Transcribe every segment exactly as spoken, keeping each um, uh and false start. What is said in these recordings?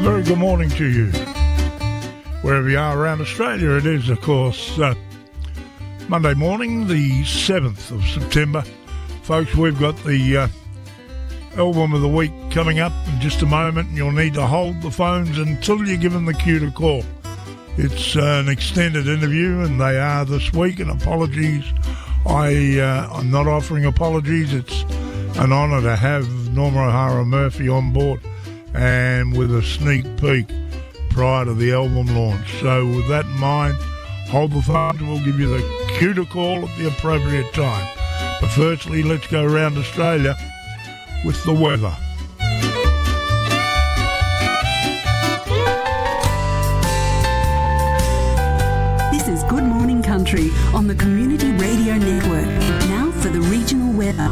very good morning to you. Wherever you are around Australia, it is, of course, uh, Monday morning, the seventh of September. Folks, we've got the uh, album of the week coming up in just a moment, and you'll need to hold the phones until you're given the cue to call. It's uh, an extended interview, and they are this week, and apologies. I, uh, I'm not offering apologies. It's an honour to have Norma O'Hara Murphy on board and with a sneak peek prior to the album launch. So with that in mind, hold the phone and we'll give you the cue to call at the appropriate time. But firstly, let's go around Australia with the weather. This is Good Morning Country on the Community Radio Network. Now for the regional weather.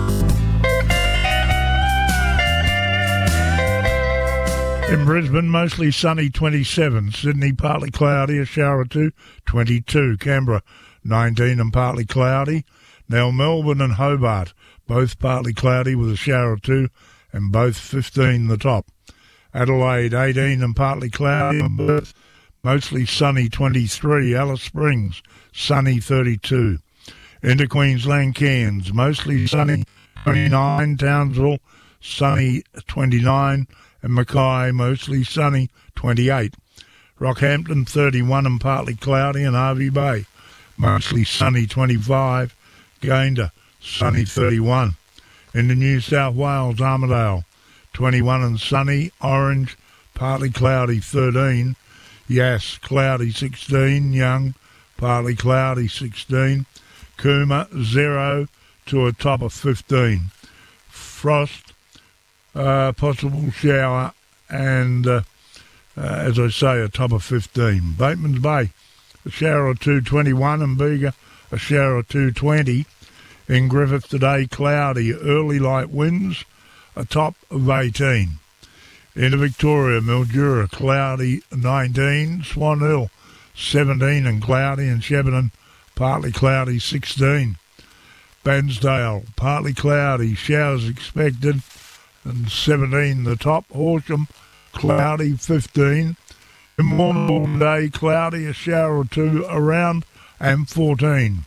In Brisbane, mostly sunny, twenty-seven. Sydney, partly cloudy, a shower or two, twenty-two. Canberra, nineteen and partly cloudy. Now Melbourne and Hobart, both partly cloudy with a shower or two, and both fifteen the top. Adelaide, eighteen and partly cloudy. And Perth, mostly sunny, twenty-three. Alice Springs, sunny, thirty-two. Into Queensland, Cairns, mostly sunny, twenty-nine. Townsville, sunny, twenty-nine. And Mackay, mostly sunny, twenty-eight. Rockhampton, thirty-one and partly cloudy. And Hervey Bay, mostly sunny, twenty-five. Gayndah, sunny, thirty-one. Into New South Wales, Armidale, twenty-one and sunny. Orange, partly cloudy, thirteen. Yass, cloudy, sixteen. Young, partly cloudy, sixteen. Cooma, zero to a top of fifteen. Frost, Uh, possible shower, and uh, uh, as I say, a top of fifteen. Bateman's Bay, a shower or two, twenty-one, and Bega, a shower or two, twenty. In Griffith today, cloudy, early light winds, a top of eighteen. Into Victoria, Mildura, cloudy, nineteen. Swan Hill, seventeen and cloudy, and Shepparton, partly cloudy, sixteen. Bairnsdale, partly cloudy, showers expected, and seventeen the top. Horsham, cloudy, fifteen. In Warrnambool today, cloudy, a shower or two around, and fourteen.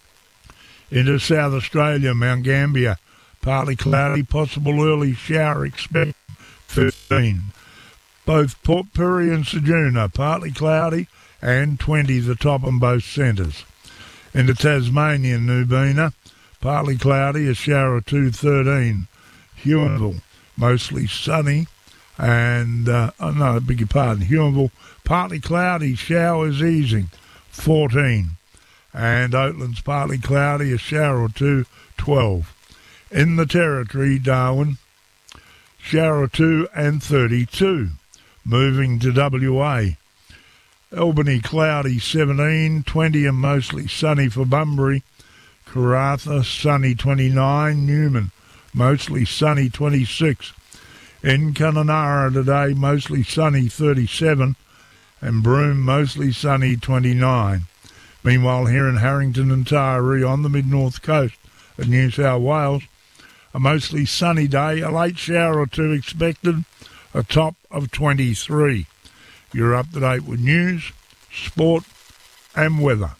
Into South Australia, Mount Gambier, partly cloudy, possible early shower expected, fifteen. Both Port Pirie and Ceduna, partly cloudy, and twenty the top on both centres. Into Tasmania, Nubina, partly cloudy, a shower or two, thirteen. Huonville, mostly sunny, and, uh, oh no, I beg your pardon, Huonville, partly cloudy, showers easing, fourteen. And Oatlands, partly cloudy, a shower or two, twelve. In the Territory, Darwin, shower or two and thirty-two. Moving to W A. Albany, cloudy, seventeen, twenty and mostly sunny for Bunbury. Karratha, sunny, twenty-nine. Newman, mostly sunny, twenty-six. In Kununurra today, mostly sunny, thirty-seven. And Broome, mostly sunny, twenty-nine. Meanwhile, here in Harrington and Taree on the mid-north coast of New South Wales, a mostly sunny day, a late shower or two expected, a top of twenty-three. You're up to date with news, sport and weather.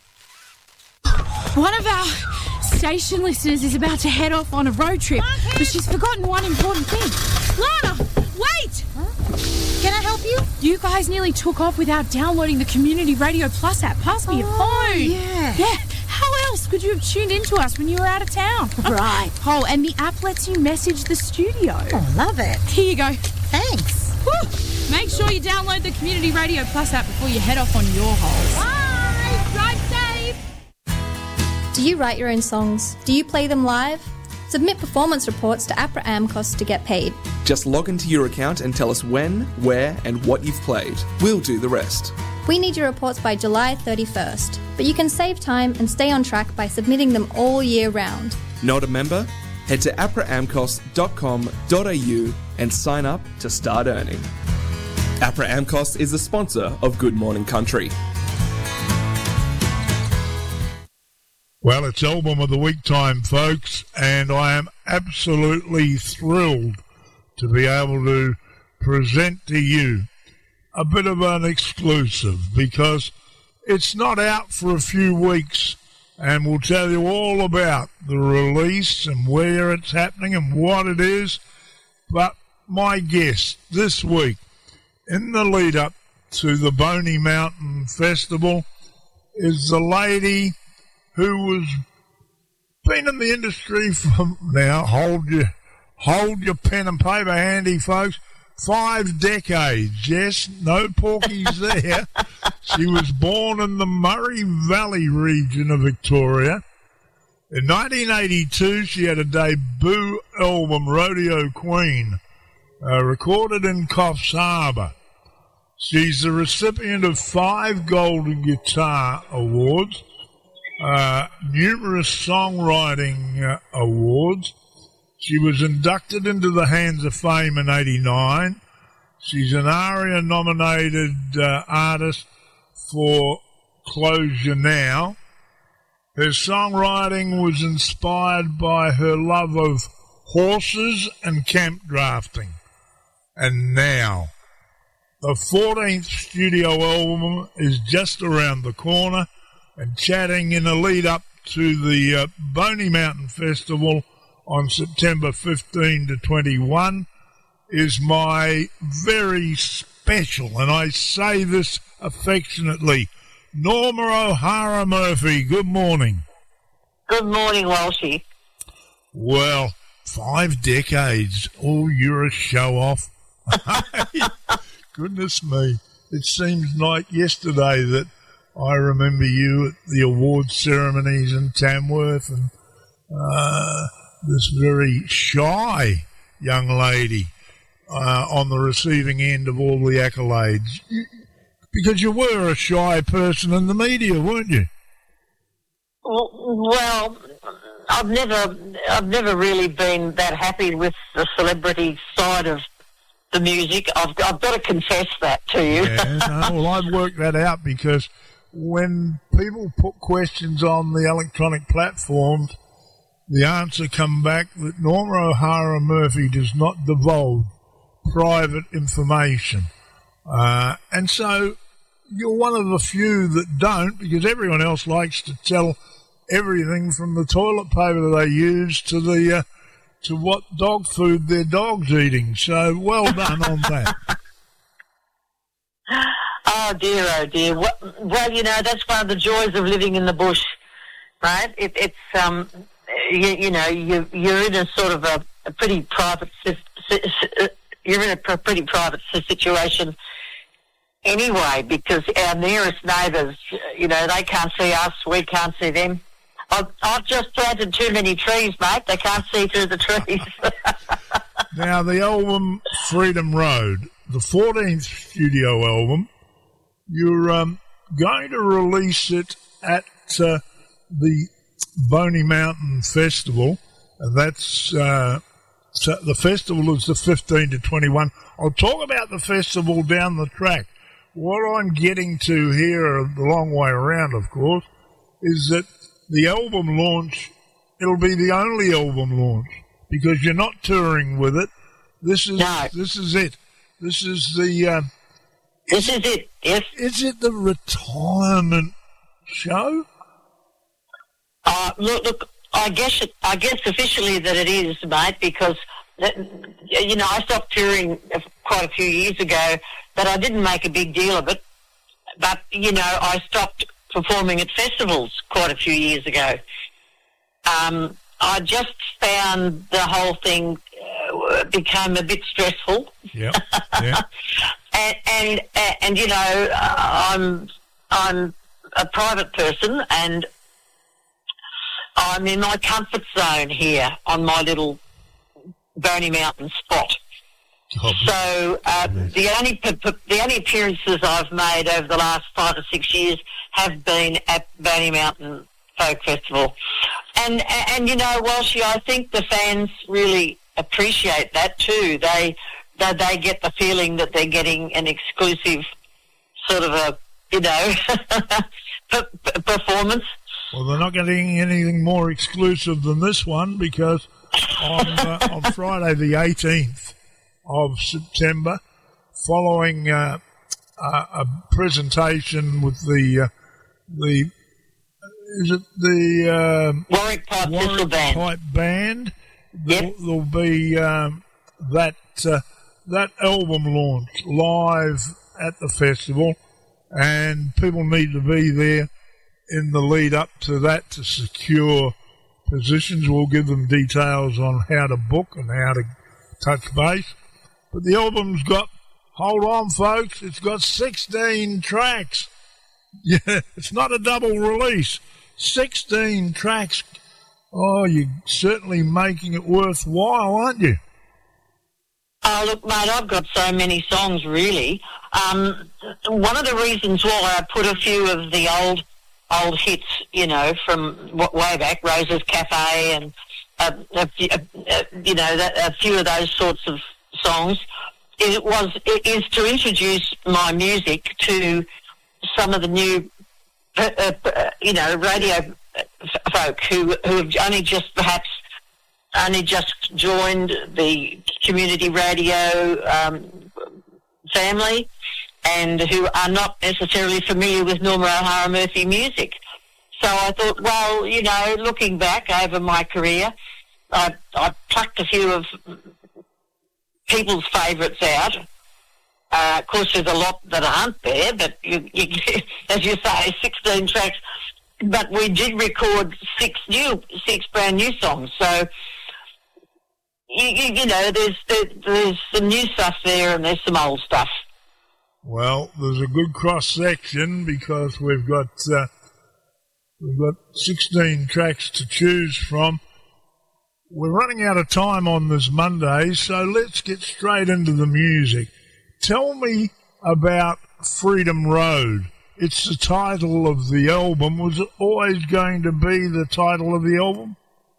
One of our station listeners is about to head off on a road trip, but she's forgotten one important thing. Lana, wait! Huh? Can I help you? You guys nearly took off without downloading the Community Radio Plus app. Pass me your Oh, phone. yeah. Yeah. How else could you have tuned into us when you were out of town? Right. Oh, and the app lets you message the studio. Oh, love it. Here you go. Thanks. Woo. Make sure you download the Community Radio Plus app before you head off on your holes. Bye. Drive safe. Do you write your own songs? Do you play them live? Submit performance reports to APRA AMCOS to get paid. Just log into your account and tell us when, where and what you've played. We'll do the rest. We need your reports by July thirty-first, but you can save time and stay on track by submitting them all year round. Not a member? Head to apra amcos dot com dot a u and sign up to start earning. APRA AMCOS is the sponsor of Good Morning Country. Well, it's Album of the Week time, folks, and I am absolutely thrilled to be able to present to you a bit of an exclusive because it's not out for a few weeks, and we'll tell you all about the release and where it's happening and what it is. But my guest this week, in the lead-up to the Boney Mountain Festival, is the lady who was been in the industry for now, hold your, hold your pen and paper handy, folks, five decades. Yes, no porkies there. She was born in the Murray Valley region of Victoria. In nineteen eighty-two, she had a debut album, Rodeo Queen, uh, recorded in Coffs Harbour. She's the recipient of five Golden Guitar Awards, uh, numerous songwriting uh, awards. She was inducted into the Hands of Fame in eighty-nine. She's an ARIA-nominated uh, artist for Close You Now. Her songwriting was inspired by her love of horses and camp drafting. And now, the fourteenth studio album is just around the corner, and chatting in a lead-up to the uh, Boney Mountain Festival on September fifteenth to twenty-first is my very special, and I say this affectionately, Norma O'Hara Murphy. Good morning. Good morning, Walshy. Well, five decades. Oh, you're a show-off. Goodness me. It seems like yesterday that I remember you at the awards ceremonies in Tamworth, and uh, this very shy young lady uh, on the receiving end of all the accolades. Because you were a shy person in the media, weren't you? Well, I've never, I've never really been that happy with the celebrity side of the music. I've, I've got to confess that to you. Yeah, no, well, I've worked that out because when people put questions on the electronic platforms, the answer come back that Norma O'Hara Murphy does not divulge private information. Uh, and so you're one of the few that don't, because everyone else likes to tell everything from the toilet paper they use to the uh, to what dog food their dog's eating. So well done on that. Oh dear, oh dear. Well, well, you know, that's one of the joys of living in the bush, right? It, it's um, you, you know, you you're in a sort of a, a pretty private, you're in a pretty private situation anyway, because our nearest neighbours, you know, they can't see us, we can't see them. I've, I've just planted too many trees, mate. They can't see through the trees. Now, the album Freedom Road, the fourteenth studio album, you're um, going to release it at uh, the Boney Mountain Festival, and that's uh, so the festival is the fifteenth to twenty-first. I'll talk about the festival down the track. What I'm getting to here, the long way around, of course, is that the album launch, it'll be the only album launch because you're not touring with it. This is no. this is it. This is the. Uh, this is it. Yes. Is it the retirement show? Uh, look, look. I guess it, I guess officially that it is, mate, because that, you know I stopped touring quite a few years ago, but I didn't make a big deal of it. But you know, I stopped performing at festivals quite a few years ago. Um, I just found the whole thing uh, became a bit stressful. Yeah, yeah. and, and and you know, I'm I'm a private person, and I'm in my comfort zone here on my little Boney Mountain spot. Oh, so uh, the only the only appearances I've made over the last five or six years have been at Boney Mountain Folk Festival, and and you know, Walshy, I think the fans really appreciate that too. They they, they get the feeling that they're getting an exclusive sort of a you know performance. Well, they're not getting anything more exclusive than this one because on uh, on Friday the eighteenth of September, following uh, uh, a presentation with the uh, the is it the um, Warwick Pipe Thistle Warwick Band. Pipe Band. There'll, Yep. there'll be um, that uh, that album launch live at the festival, and people need to be there in the lead up to that to secure positions. We'll give them details on how to book and how to touch base. But the album's got, hold on folks, it's got sixteen tracks. Yeah, it's not a double release. sixteen tracks. Oh, you're certainly making it worthwhile, aren't you? Oh, look, mate, I've got so many songs, really. Um, one of the reasons why I put a few of the old old hits, you know, from w- way back, Rose's Cafe and, uh, a few, uh, uh, you know, that, a few of those sorts of songs, it was it is to introduce my music to some of the new, uh, uh, you know, radio f- folk who, who have only just perhaps only just joined the community radio um, family and who are not necessarily familiar with Norma O'Hara Murphy music. So I thought, well, you know, looking back over my career, I, I plucked a few of people's favourites out. Uh, of course, there's a lot that aren't there, but you, you, as you say, sixteen tracks. But we did record six new, six brand new songs. So, you, you, you know, there's there, there's some new stuff there and there's some old stuff. Well, there's a good cross section because we've got uh, we've got sixteen tracks to choose from. We're running out of time on this Monday, so let's get straight into the music. Tell me about Freedom Road. It's the title of the album. Was it always going to be the title of the album?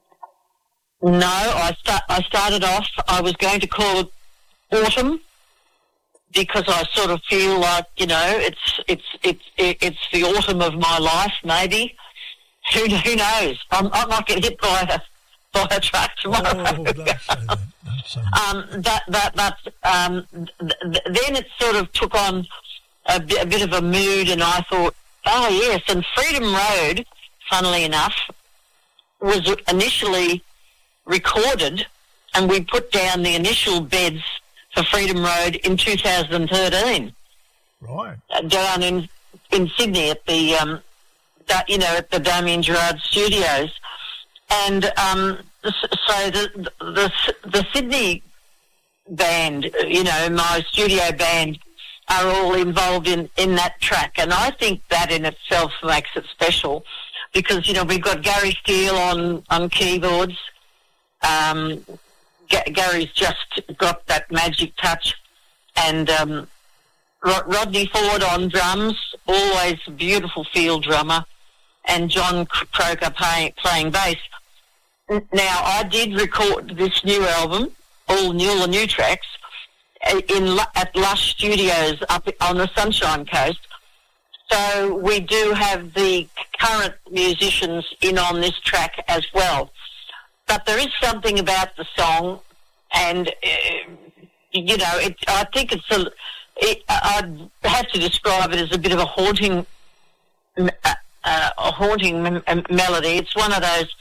No, I start, I started off, I was going to call it Autumn because I sort of feel like, you know, it's it's it's it's the autumn of my life, maybe. Who who knows? I'm, I might get hit by a by a truck tomorrow. Oh, don't say that. Don't say that. Um, that that that um, th- th- then it sort of took on a bit, a bit of a mood, and I thought, oh yes, and Freedom Road, funnily enough, was initially recorded, and we put down the initial beds for Freedom Road in two thousand thirteen. Right. Uh, down in in Sydney at the um, da, you know, at the Damien Gerard Studios, and um, so the the the Sydney band, you know, my studio band, are all involved in, in that track, and I think that in itself makes it special because, you know, we've got Gary Steele on, on keyboards. Um, G- Gary's just got that magic touch, and um, Rod- Rodney Ford on drums, always a beautiful field drummer, and John Croker pay, playing bass. Now, I did record this new album, all new, all the new tracks, in at Lush Studios up on the Sunshine Coast. So we do have the current musicians in on this track as well. But there is something about the song, and uh, you know, it, I think it's a. It, I'd have to describe it as a bit of a haunting, uh, uh, a haunting m- melody. It's one of those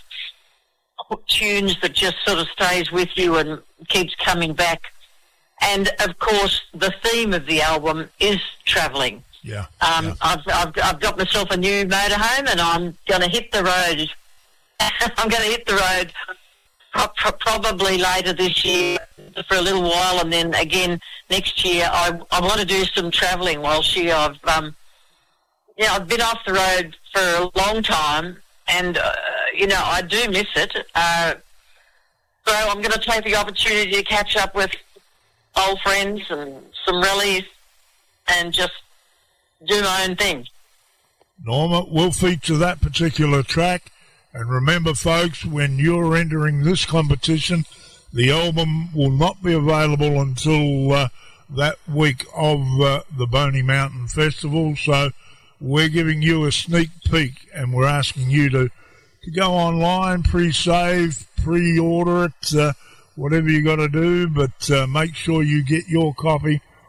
tunes that just sort of stays with you and keeps coming back. And of course, the theme of the album is travelling. Yeah. Um, yeah. I've, I've I've got myself a new motorhome, and I'm going to hit the road. I'm going to hit the road pro- pro- probably later this year for a little while, and then again next year. I I want to do some travelling whilst here. I've um, yeah, I've been off the road for a long time, and uh, you know, I do miss it. Uh, so I'm going to take the opportunity to catch up with old friends and some rallies, and just do my own thing. Norma, we'll feature that particular track. And remember, folks, when you're entering this competition, the album will not be available until uh, that week of uh, the Boney Mountain Festival. So we're giving you a sneak peek, and we're asking you to, to go online, pre-save, pre-order it, uh, whatever you got to do, but uh, make sure you get your copy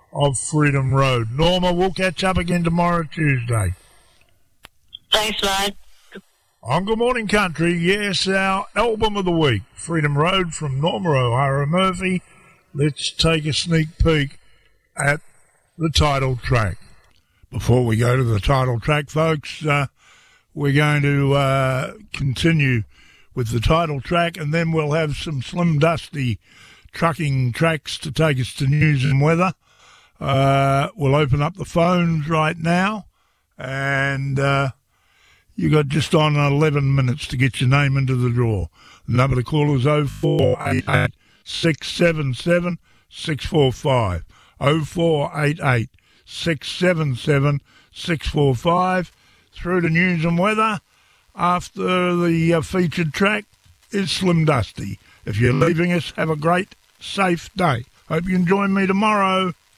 of Freedom Road. Norma, we'll catch up again tomorrow, Tuesday. Thanks, mate. On Good Morning Country, yes, our album of the week, Freedom Road from Norma O'Hara Murphy. Let's take a sneak peek at the title track. Before we go to the title track, folks, uh, we're going to uh, continue with the title track, and then we'll have some Slim Dusty trucking tracks to take us to news and weather. Uh, we'll open up the phones right now, and uh, you got just on eleven minutes to get your name into the draw. The number to call is oh four eight eight, six seven seven, six four five. oh four eight eight, six seven seven, six four five. Through to news and weather. After the uh, featured track is Slim Dusty. If you're leaving us, have a great, safe day. Hope you can join me tomorrow.